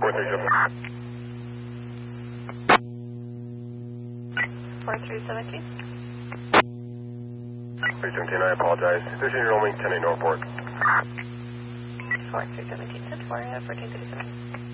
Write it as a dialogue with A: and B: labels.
A: 4317.
B: 4317.
A: 317, I apologize. This is your only 10 Northport.
B: 4317, 10-4, 1437.